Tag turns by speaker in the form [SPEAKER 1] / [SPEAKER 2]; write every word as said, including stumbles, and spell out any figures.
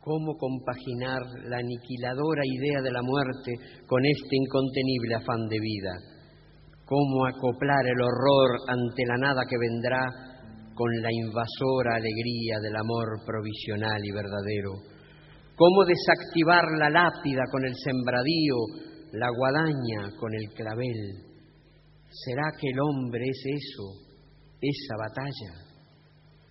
[SPEAKER 1] ¿Cómo compaginar la aniquiladora idea de la muerte con este incontenible afán de vida? ¿Cómo acoplar el horror ante la nada que vendrá con la invasora alegría del amor provisional y verdadero? ¿Cómo desactivar la lápida con el sembradío, la guadaña con el clavel? ¿Será que el hombre es eso, esa batalla?